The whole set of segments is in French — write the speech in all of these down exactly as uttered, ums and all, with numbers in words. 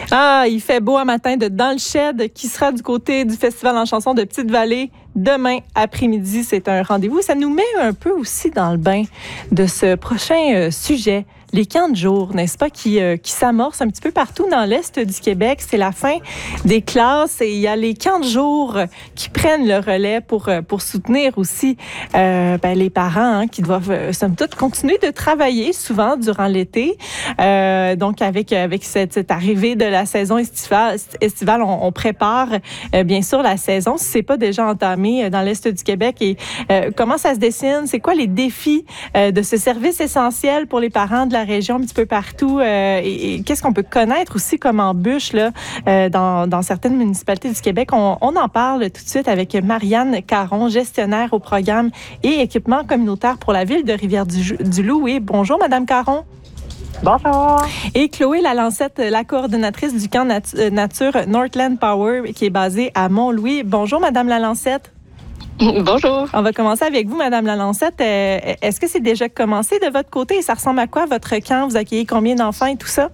Ah, il fait beau un matin de Dans le Shed qui sera du côté du Festival en chanson de Petite-Vallée demain après-midi. C'est un rendez-vous. Ça nous met un peu aussi dans le bain de ce prochain euh, sujet. Les camps de jour, n'est-ce pas, qui, euh, qui s'amorcent un petit peu partout dans l'Est du Québec. C'est la fin des classes et il y a les camps de jour qui prennent le relais pour, pour soutenir aussi euh, ben, les parents hein, qui doivent, euh, somme toute, continuer de travailler souvent durant l'été. Euh, donc, avec, avec cette, cette arrivée de la saison estivale, estivale on, on prépare euh, bien sûr la saison, si c'est pas déjà entamé dans l'Est du Québec. Et euh, comment ça se dessine? C'est quoi les défis euh, de ce service essentiel pour les parents de la région un petit peu partout euh, et, et qu'est-ce qu'on peut connaître aussi comme embûche là, euh, dans, dans certaines municipalités du Québec. On, on en parle tout de suite avec Marianne Caron, gestionnaire au programme et équipement communautaire pour la ville de Rivière-du-Loup. Oui, bonjour Madame Caron. Bonjour. Et Chloé Lalancette, la coordonnatrice du camp nat- nature Northland Power qui est basé à Mont-Louis. Bonjour Madame Lalancette. Bonjour. On va commencer avec vous, Madame Lalancette. Euh, est-ce que c'est déjà commencé de votre côté et ça ressemble à quoi votre camp? Vous accueillez combien d'enfants et tout ça?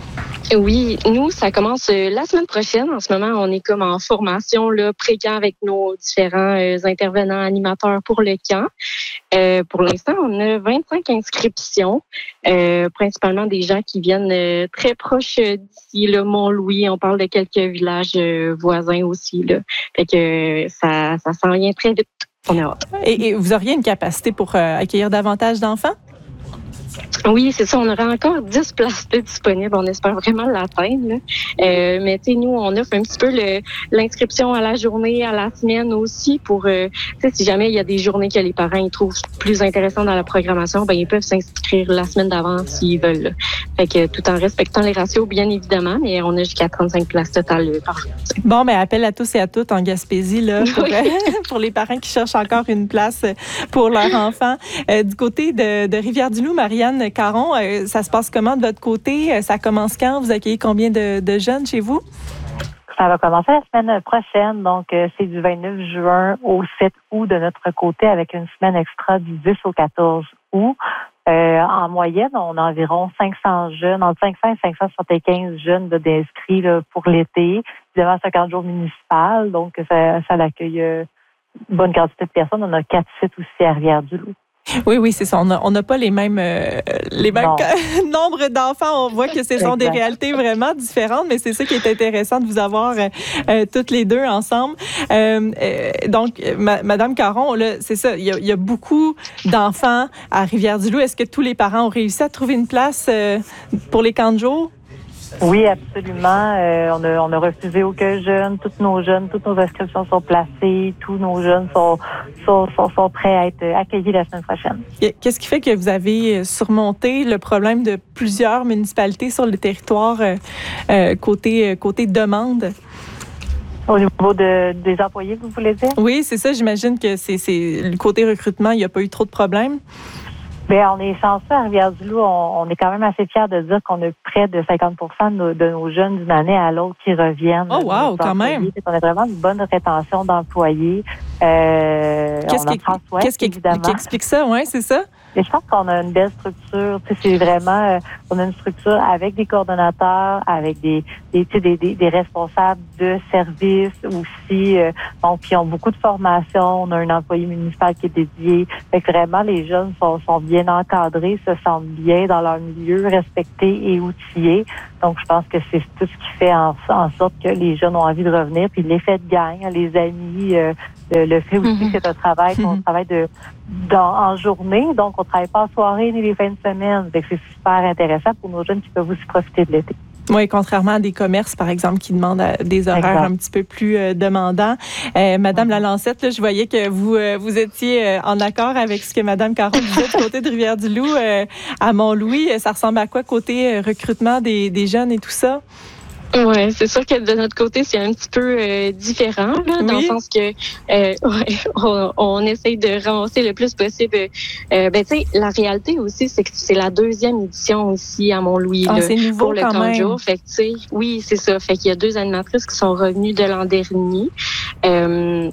Oui, nous, ça commence euh, la semaine prochaine. En ce moment, on est comme en formation là, pré-camp avec nos différents euh, intervenants animateurs pour le camp. Euh, pour l'instant, on a vingt-cinq inscriptions, euh, principalement des gens qui viennent euh, très proches d'ici, le Mont-Louis. On parle de quelques villages euh, voisins aussi. Là. Fait que euh, ça, ça s'en vient très vite. On a hâte. Et, et vous auriez une capacité pour euh, accueillir davantage d'enfants? Oui, c'est ça. On aura encore dix places de disponibles. On espère vraiment l'atteindre. Là. Euh, mais tu sais, nous, on offre un petit peu le, l'inscription à la journée, à la semaine aussi pour, euh, tu sais, si jamais il y a des journées que les parents ils trouvent plus intéressantes dans la programmation, ben ils peuvent s'inscrire la semaine d'avant s'ils veulent. Là. Fait que tout en respectant les ratios, bien évidemment, mais on a jusqu'à trente-cinq places totales par jour. Bon, ben appel à tous et à toutes en Gaspésie là pour, oui. pour les parents qui cherchent encore une place pour leur enfant. Euh, du côté de, de Rivière-du-Loup, Marianne Caron, euh, ça se passe comment de votre côté? Ça commence quand? Vous accueillez combien de, de jeunes chez vous? Ça va commencer la semaine prochaine, donc euh, c'est du vingt-neuf juin au sept août de notre côté avec une semaine extra du dix au quatorze août. Euh, en moyenne, on a environ cinq cents jeunes, entre cinq cents et cinq cent soixante-quinze jeunes là, d'inscrits là, pour l'été. Évidemment, cinquante jours municipal, donc ça, ça accueille euh, une bonne quantité de personnes. On a quatre sites aussi à Rivière-du-Loup. Oui, oui, c'est ça. On n'a pas les mêmes, euh, les mêmes nombres d'enfants. On voit que ce sont des réalités vraiment différentes, mais c'est ça qui est intéressant de vous avoir euh, toutes les deux ensemble. Euh, euh, donc, ma, Madame Caron, là, c'est ça, il y, a, il y a beaucoup d'enfants à Rivière-du-Loup. Est-ce que tous les parents ont réussi à trouver une place euh, pour les camps de jour? Oui, absolument. Euh, on a on a refusé aucun jeune. Tous nos jeunes, toutes nos inscriptions sont placées. Tous nos jeunes sont sont, sont, sont prêts à être accueillis la semaine prochaine. Qu'est-ce qui fait que vous avez surmonté le problème de plusieurs municipalités sur le territoire euh, euh, côté côté demande? Au niveau de, des employés, vous voulez dire? Oui, c'est ça. J'imagine que c'est, c'est le côté recrutement, il n'y a pas eu trop de problèmes. Bien, on est chanceux à Rivière-du-Loup. On, on est quand même assez fiers de dire qu'on a près de cinquante pour cent de nos, de nos jeunes d'une année à l'autre qui reviennent. Oh, wow, quand même! On a vraiment une bonne rétention d'employés. Euh, qu'est-ce, on qui, en prend qu'est-ce qui, qui explique ça? Oui, c'est ça? Et je pense qu'on a une belle structure. Tu sais, c'est vraiment, euh, on a une structure avec des coordonnateurs, avec des, des, tu sais, des, des, des responsables de services aussi. Euh, donc, qui ont beaucoup de formation. On a un employé municipal qui est dédié. Fait que vraiment, les jeunes sont, sont bien encadrés, se sentent bien dans leur milieu, respectés et outillés. Donc, je pense que c'est tout ce qui fait en, en sorte que les jeunes ont envie de revenir. Puis l'effet de gang, les amis, euh, le, le fait aussi mm-hmm. que c'est un travail qu'on mm-hmm. travaille de dans, en journée. Donc, on ne travaille pas en soirée ni les fins de semaine. Donc, c'est super intéressant pour nos jeunes qui peuvent aussi profiter de l'été. Oui, contrairement à des commerces, par exemple, qui demandent des horaires exact. un petit peu plus euh, demandants. Euh, Madame mm-hmm. Lalancette, là, je voyais que vous euh, vous étiez euh, en accord avec ce que Madame Caron disait du côté de Rivière-du-Loup euh, à Mont-Louis. Ça ressemble à quoi côté euh, recrutement des, des jeunes et tout ça? Oui, c'est sûr que de notre côté, c'est un petit peu euh, différent, là, oui. dans le sens que euh, ouais, on, on essaye de ramasser le plus possible. Euh, ben, tu sais, la réalité aussi, c'est que c'est la deuxième édition ici à Mont-Louis ah, là, c'est nouveau pour le quand camp de jour. Fait que, tu sais, oui, c'est ça. Fait qu'il y a deux animatrices qui sont revenues de l'an dernier. Euh,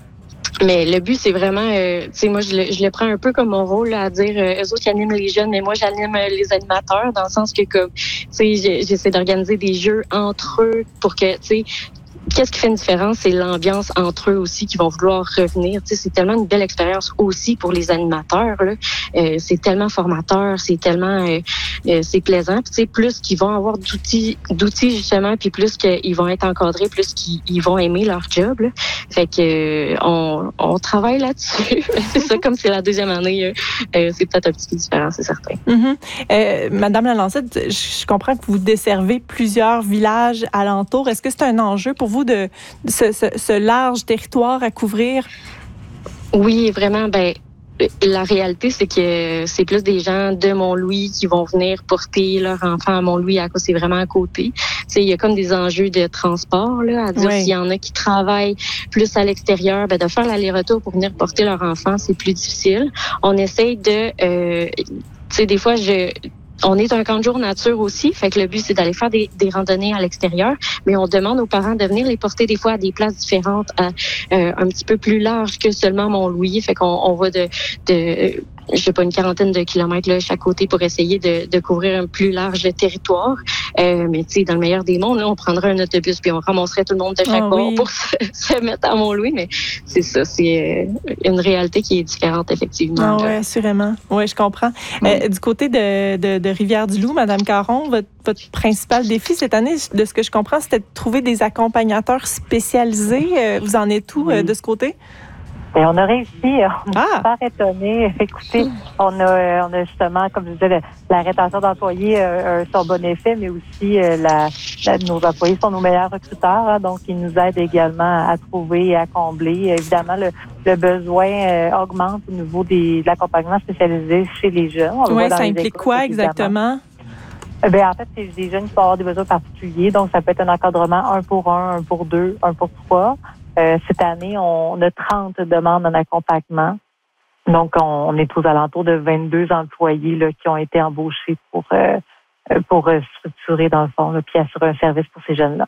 Mais le but, c'est vraiment, euh, tu sais, moi, je le, je le prends un peu comme mon rôle là, à dire, euh, eux autres, ils animent les jeunes, mais moi, j'anime euh, les animateurs, dans le sens que, comme, tu sais, j'essaie d'organiser des jeux entre eux pour que, tu sais, qu'est-ce qui fait une différence, c'est l'ambiance entre eux aussi qui vont vouloir revenir. Tu sais, c'est tellement une belle expérience aussi pour les animateurs. Là. Euh, c'est tellement formateur, c'est tellement, euh, euh, c'est plaisant. Puis, tu sais, plus qu'ils vont avoir d'outils, d'outils justement, puis plus qu'ils vont être encadrés, plus qu'ils ils vont aimer leur job. Là. Fait que euh, on, on travaille là-dessus. C'est ça, comme c'est la deuxième année, euh, euh, c'est peut-être un petit peu différent, c'est certain. Mm-hmm. Euh, Madame Lalancette, je comprends que vous desservez plusieurs villages alentours. Est-ce que c'est un enjeu pour vous de ce, ce, ce large territoire à couvrir? Oui, vraiment. Ben, la réalité, c'est que c'est plus des gens de Mont-Louis qui vont venir porter leur enfant à Mont-Louis à cause c'est vraiment à côté. Tu sais, il y a comme des enjeux de transport, là, à dire oui. S'il y en a qui travaillent plus à l'extérieur, ben, de faire l'aller-retour pour venir porter leur enfant, c'est plus difficile. On essaye de, euh, tu sais, des fois, je on est un camp de jour nature aussi, fait que le but, c'est d'aller faire des, des randonnées à l'extérieur, mais on demande aux parents de venir les porter des fois à des places différentes, à, euh, un petit peu plus larges que seulement Mont-Louis, fait qu'on on va de, de je sais pas, une quarantaine de kilomètres là, chaque côté pour essayer de, de couvrir un plus large territoire. Euh, mais tu sais, dans le meilleur des mondes, là, on prendrait un autobus puis on ramasserait tout le monde de chaque oh, bord oui. pour se, se mettre à Mont-Louis, mais c'est ça, c'est une réalité qui est différente, effectivement. Ah oui, assurément. Oui, je comprends. Oui. Euh, du côté de, de, de Rivière-du-Loup, Madame Caron, votre, votre principal défi cette année, de ce que je comprends, c'était de trouver des accompagnateurs spécialisés. Euh, vous en êtes où oui. euh, de ce côté? Et on a réussi, on est ah. super étonnés. Écoutez, on a, on a justement, comme je disais, la rétention d'employés a son bon effet, mais aussi la, la, nos employés sont nos meilleurs recruteurs, hein, donc ils nous aident également à trouver et à combler. Évidemment, le, le besoin euh, augmente au niveau des, de l'accompagnement spécialisé chez les jeunes. Oui, ça implique écoles, quoi exactement? Ben, en fait, c'est des jeunes qui peuvent avoir des besoins particuliers, donc ça peut être un encadrement un pour un, un pour deux, un pour trois. Euh, cette année, on a trente demandes en accompagnement. Donc, on, on est aux alentours de vingt-deux employés là, qui ont été embauchés pour, euh, pour structurer, dans le fond, là, puis assurer un service pour ces jeunes-là.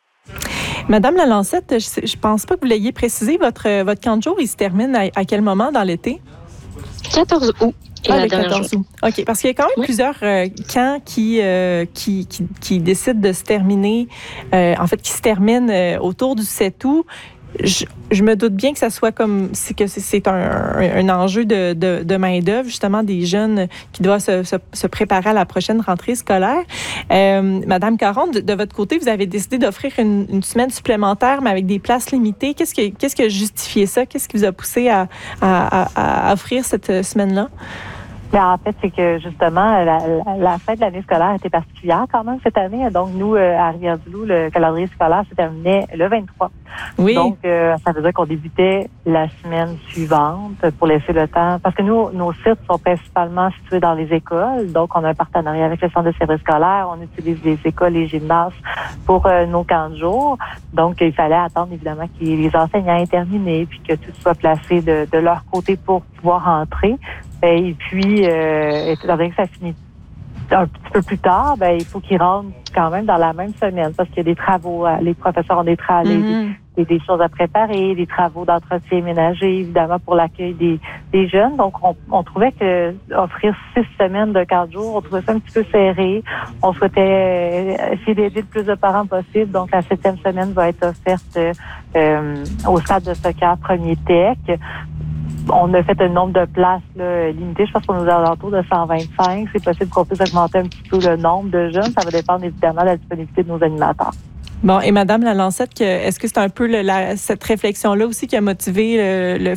Madame Lalancette, je ne pense pas que vous l'ayez précisé, votre, votre camp de jour, il se termine à, à quel moment dans l'été? quatorze août. Ah, le quatorze août. OK, parce qu'il y a quand même oui. plusieurs euh, camps qui, euh, qui, qui, qui décident de se terminer, euh, en fait, qui se terminent euh, autour du sept août. Je, je me doute bien que ça soit comme c'est que c'est un, un enjeu de, de, de main-d'œuvre, justement, des jeunes qui doivent se, se, se préparer à la prochaine rentrée scolaire. Euh, Madame Caron, de, de votre côté, vous avez décidé d'offrir une, une semaine supplémentaire, mais avec des places limitées. Qu'est-ce que, qu'est-ce qui a justifié ça? Qu'est-ce qui vous a poussé à, à, à, à offrir cette semaine-là? Bien, en fait, c'est que justement, la, la, la fin de l'année scolaire était particulière quand même cette année. Donc, nous, euh, à Rivière-du-Loup, le calendrier scolaire se terminait le vingt-trois. Oui. Donc, euh, ça veut dire qu'on débutait la semaine suivante pour laisser le temps. Parce que nous, nos sites sont principalement situés dans les écoles. Donc, on a un partenariat avec le centre de service scolaire. On utilise les écoles et les gymnases pour euh, nos camps de jour. Donc, il fallait attendre, évidemment, que les enseignants aient terminé puis que tout soit placé de, de leur côté pour pouvoir entrer. Et puis, euh, étant donné que ça finit un petit peu plus tard, ben il faut qu'ils rentrent quand même dans la même semaine parce qu'il y a des travaux, les professeurs ont des travaux, mm-hmm. des, des choses à préparer, des travaux d'entretien ménager, évidemment, pour l'accueil des, des jeunes. Donc, on, on trouvait que offrir six semaines de quatre jours, on trouvait ça un petit peu serré. On souhaitait essayer d'aider le plus de parents possible. Donc, la septième semaine va être offerte euh, au stade de soccer Premier Tech. On a fait un nombre de places là, limité. Je pense qu'on nous a alentours de cent vingt-cinq. C'est possible qu'on puisse augmenter un petit peu le nombre de jeunes. Ça va dépendre évidemment de la disponibilité de nos animateurs. Bon, et Madame Lalancette, est-ce que c'est un peu le, la, cette réflexion-là aussi qui a motivé le, le